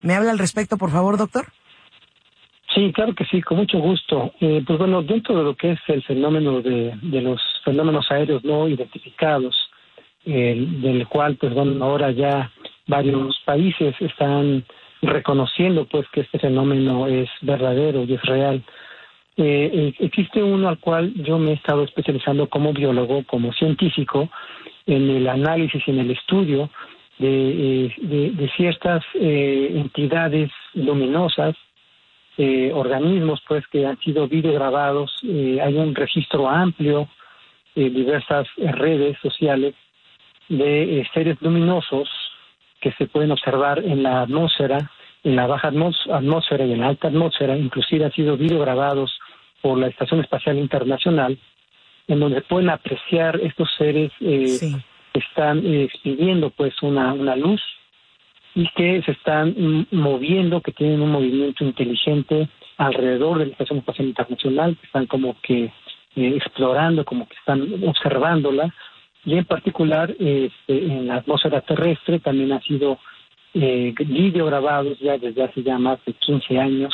¿Me habla al respecto, por favor, doctor? Sí, claro que sí, con mucho gusto. Pues bueno, dentro de lo que es el fenómeno de los fenómenos aéreos no identificados, del cual, pues bueno, ahora ya varios países están reconociendo pues que este fenómeno es verdadero y es real. Existe uno al cual yo me he estado especializando como biólogo, como científico, en el análisis y en el estudio de ciertas entidades luminosas, organismos pues que han sido videograbados. Hay un registro amplio, diversas redes sociales de seres luminosos que se pueden observar en la atmósfera, en la baja atmósfera y en la alta atmósfera. Inclusive han sido videograbados por la Estación Espacial Internacional, en donde pueden apreciar estos seres Sí. que están expidiendo pues una luz y que se están moviendo, que tienen un movimiento inteligente alrededor de la Estación Espacial Internacional, que están como que explorando, como que están observándola, y en particular en la atmósfera terrestre también ha sido videograbados ya desde hace ya más de 15 años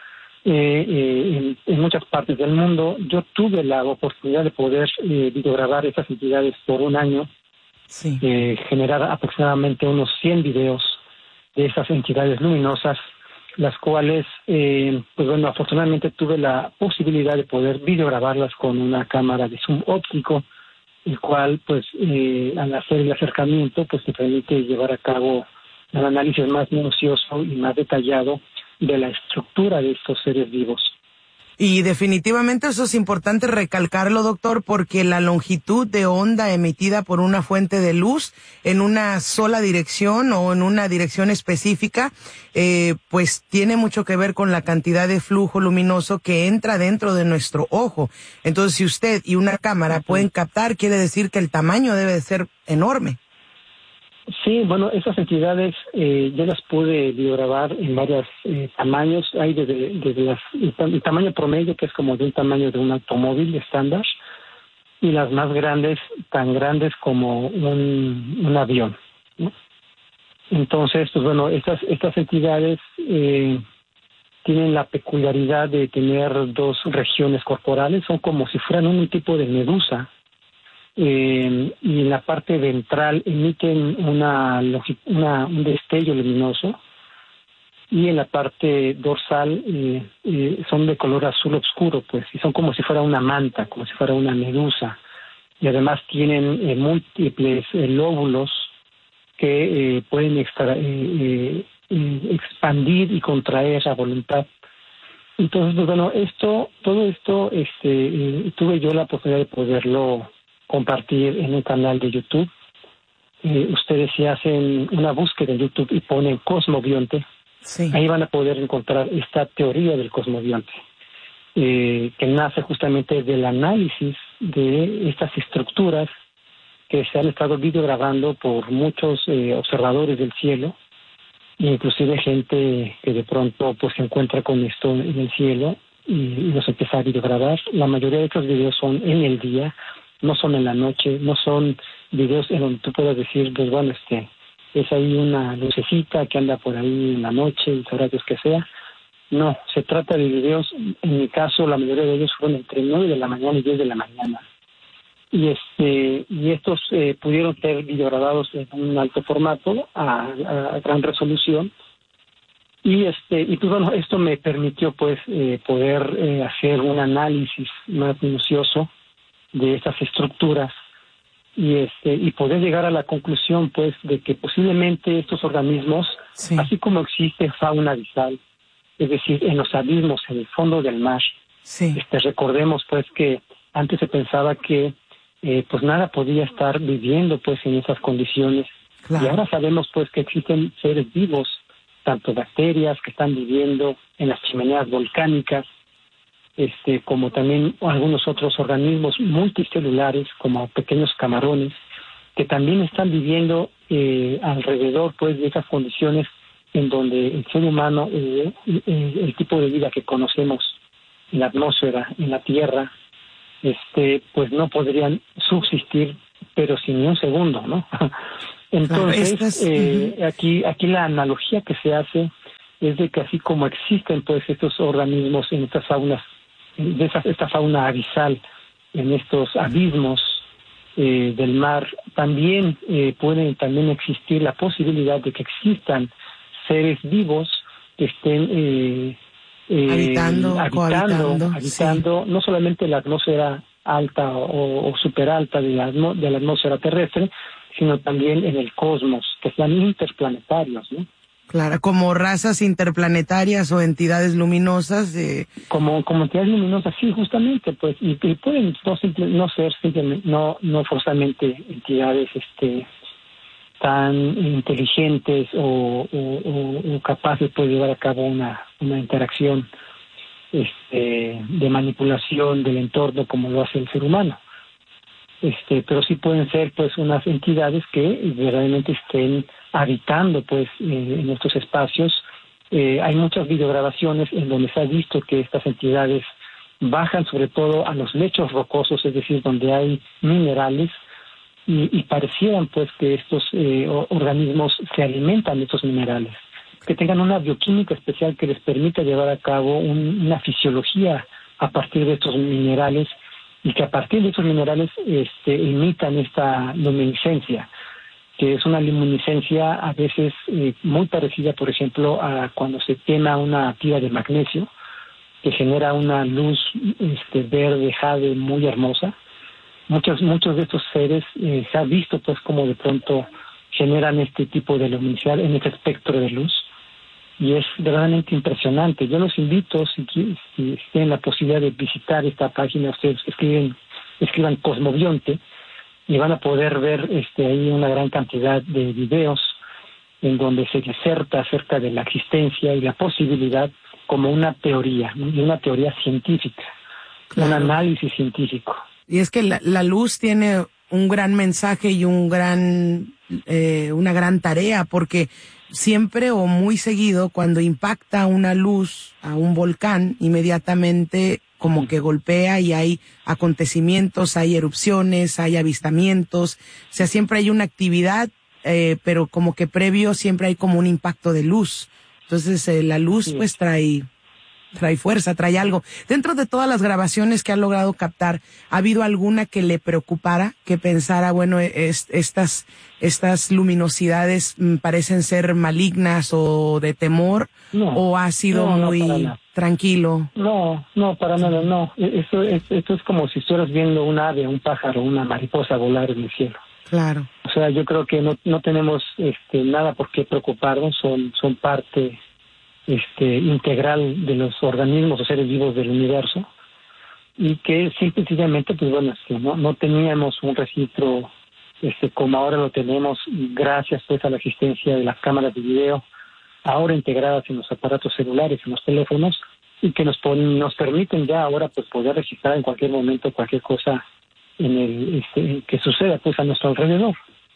en muchas partes del mundo. Yo tuve la oportunidad de poder videograbar esas entidades por un año, Sí. generar aproximadamente unos 100 videos de esas entidades luminosas, las cuales, pues bueno, afortunadamente tuve la posibilidad de poder videograbarlas con una cámara de zoom óptico, el cual, pues, al hacer el acercamiento, pues te permite llevar a cabo un análisis más minucioso y más detallado de la estructura de estos seres vivos. Y definitivamente eso es importante recalcarlo, doctor, porque la longitud de onda emitida por una fuente de luz en una sola dirección o en una dirección específica, pues tiene mucho que ver con la cantidad de flujo luminoso que entra dentro de nuestro ojo. Entonces, si usted y una cámara pueden captar, quiere decir que el tamaño debe de ser enorme. Sí, bueno, esas entidades yo las pude videograbar en varios tamaños. Hay desde el tamaño promedio, que es como de un tamaño de un automóvil estándar, y las más grandes, tan grandes como un avión, ¿no? Entonces, pues bueno, estas entidades tienen la peculiaridad de tener dos regiones corporales, son como si fueran un tipo de medusa. Y en la parte ventral emiten un destello luminoso, y en la parte dorsal son de color azul oscuro, pues, y son como si fuera una manta, como si fuera una medusa, y además tienen múltiples lóbulos que pueden expandir y contraer a voluntad. Entonces, pues bueno, todo esto, tuve yo la oportunidad de poderlo compartir en un canal de YouTube. Ustedes, si hacen una búsqueda en YouTube y ponen cosmobionte, Sí. ahí van a poder encontrar esta teoría del cosmobionte, que nace justamente del análisis de estas estructuras que se han estado videograbando por muchos observadores del cielo, inclusive gente que de pronto pues se encuentra con esto en el cielo y los empieza a videograbar. La mayoría de estos videos son en el día, no son en la noche, no son videos en donde tú puedas decir, pues bueno, es ahí una lucecita que anda por ahí en la noche, en los horarios que sea. No, se trata de videos, en mi caso la mayoría de ellos fueron entre 9 de la mañana y 10 de la mañana. Y estos pudieron ser videograbados en un alto formato, a gran resolución. Y pues bueno, esto me permitió pues poder hacer un análisis más minucioso de estas estructuras y poder llegar a la conclusión pues de que posiblemente estos organismos, Sí. así como existe fauna abisal, es decir, en los abismos, en el fondo del mar, Sí. recordemos pues que antes se pensaba que pues nada podía estar viviendo pues en esas condiciones, Claro. y ahora sabemos pues que existen seres vivos, tanto bacterias que están viviendo en las chimeneas volcánicas, como también algunos otros organismos multicelulares como pequeños camarones que también están viviendo alrededor pues de esas condiciones en donde el ser humano, el tipo de vida que conocemos en la atmósfera, en la Tierra, pues no podrían subsistir, pero sin ni un segundo, ¿no? Entonces, Claro, aquí la analogía que se hace es de que así como existen pues estos organismos en estas faunas, esta fauna abisal, en estos abismos del mar, también puede también existir la posibilidad de que existan seres vivos que estén habitando, sí, no solamente la atmósfera alta o super alta de la atmósfera terrestre, sino también en el cosmos, que sean interplanetarios, ¿no? Claro, como razas interplanetarias o entidades luminosas. Como entidades luminosas, sí, justamente, pues, y pueden no ser simplemente, no forzosamente entidades tan inteligentes o capaces de llevar a cabo una interacción de manipulación del entorno como lo hace el ser humano. Pero sí pueden ser pues unas entidades que verdaderamente estén habitando pues en estos espacios. Hay muchas videograbaciones en donde se ha visto que estas entidades bajan sobre todo a los lechos rocosos, es decir, donde hay minerales, y parecieran pues que estos organismos se alimentan de estos minerales, que tengan una bioquímica especial que les permita llevar a cabo una fisiología a partir de estos minerales, y que a partir de esos minerales imitan esta luminiscencia, que es una luminiscencia a veces muy parecida, por ejemplo, a cuando se quema una tira de magnesio, que genera una luz verde jade muy hermosa. Muchos de estos seres se ha visto pues como de pronto generan este tipo de luminosidad en este espectro de luz, y es verdaderamente impresionante. Yo los invito, si tienen la posibilidad de visitar esta página, ustedes escriban Cosmobionte, y van a poder ver ahí una gran cantidad de videos en donde se diserta acerca de la existencia y la posibilidad como una teoría, y una teoría científica, claro, un análisis científico. Y es que la luz tiene un gran mensaje y una gran tarea, porque siempre o muy seguido cuando impacta una luz a un volcán, inmediatamente como que golpea y hay acontecimientos, hay erupciones, hay avistamientos, o sea, siempre hay una actividad, pero como que previo siempre hay como un impacto de luz. Entonces la luz pues trae fuerza, trae algo. Dentro de todas las grabaciones que ha logrado captar, ¿ha habido alguna que le preocupara, que pensara, bueno, estas luminosidades parecen ser malignas o de temor? No, ¿o ha sido muy tranquilo? No, para nada, no. Esto es como si estuvieras viendo un ave, un pájaro, una mariposa volar en el cielo. Claro. O sea, yo creo que no tenemos nada por qué preocuparnos, son parte integral de los organismos o seres vivos del universo, y que sencillamente pues bueno, no teníamos un registro como ahora lo tenemos, gracias pues a la existencia de las cámaras de video ahora integradas en los aparatos celulares, en los teléfonos, y que nos permiten ya ahora pues poder registrar en cualquier momento cualquier cosa en el que suceda pues a nuestro alrededor.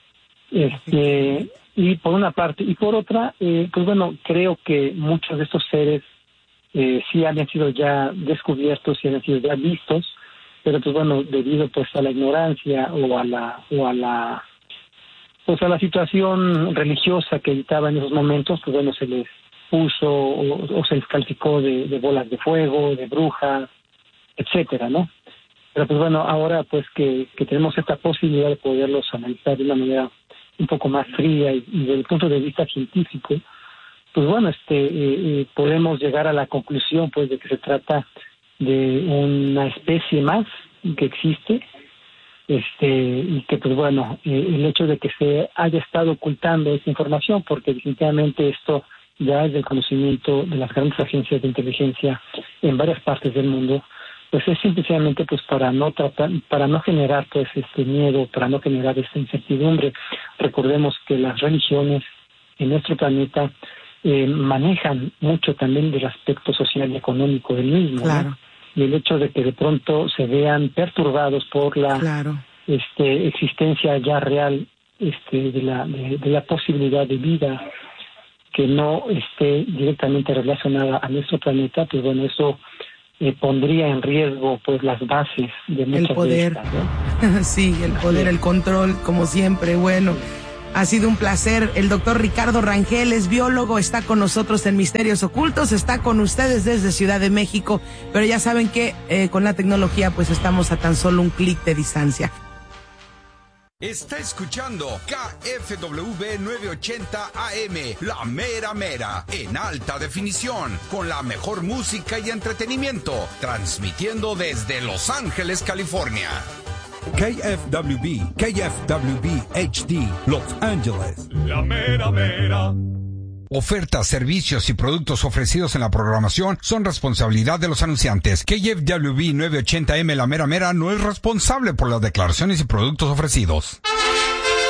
Y por una parte, y por otra, pues bueno, creo que muchos de estos seres sí habían sido ya descubiertos, sí habían sido ya vistos, pero pues bueno, debido pues a la ignorancia o a la situación religiosa que estaba en esos momentos, pues bueno, se les puso o se les calificó de bolas de fuego, de brujas, etcétera, ¿no? Pero pues bueno, ahora pues que tenemos esta posibilidad de poderlos analizar de una manera un poco más fría y desde el punto de vista científico, pues bueno, podemos llegar a la conclusión pues de que se trata de una especie más que existe, y que pues bueno, el hecho de que se haya estado ocultando esta información, porque definitivamente esto ya es del conocimiento de las grandes agencias de inteligencia en varias partes del mundo, pues es simplemente pues para no generar pues miedo, para no generar esta incertidumbre. Recordemos que las religiones en nuestro planeta manejan mucho también del aspecto social y económico del mismo, claro, ¿no? Y el hecho de que de pronto se vean perturbados por la existencia ya real de la posibilidad de vida que no esté directamente relacionada a nuestro planeta, pues bueno, eso pondría en riesgo pues las bases de muchas el poder, de estas, ¿no? Sí, el poder, el control, como siempre. Bueno, Ha sido un placer. El doctor Ricardo Rangel es biólogo, está con nosotros en Misterios Ocultos, está con ustedes desde Ciudad de México, pero ya saben que con la tecnología pues estamos a tan solo un clic de distancia. Está escuchando KFWB 980 AM, La Mera Mera, en alta definición, con la mejor música y entretenimiento, transmitiendo desde Los Ángeles, California. KFWB HD, Los Ángeles. La Mera Mera. Ofertas, servicios y productos ofrecidos en la programación son responsabilidad de los anunciantes. KFWB 980M La Mera Mera no es responsable por las declaraciones y productos ofrecidos.